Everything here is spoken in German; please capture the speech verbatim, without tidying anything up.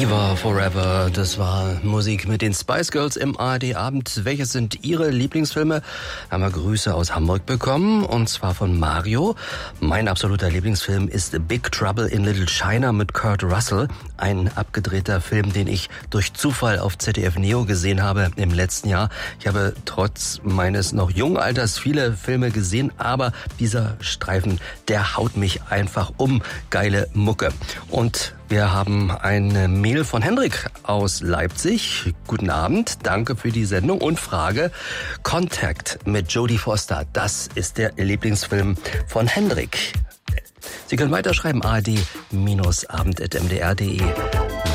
Viva Forever, das war Musik mit den Spice Girls im A R D-Abend. Welches sind Ihre Lieblingsfilme? Haben wir Grüße aus Hamburg bekommen, und zwar von Mario. Mein absoluter Lieblingsfilm ist Big Trouble in Little China mit Kurt Russell. Ein abgedrehter Film, den ich durch Zufall auf Z D F Neo gesehen habe im letzten Jahr. Ich habe trotz meines noch jungen Alters viele Filme gesehen, aber dieser Streifen, der haut mich einfach um. Geile Mucke. Und wir haben eine Mail von Hendrik aus Leipzig. Guten Abend, danke für die Sendung und Frage. Contact mit Jodie Foster, das ist der Lieblingsfilm von Hendrik. Sie können weiterschreiben, a r d abend punkt m d r punkt d e.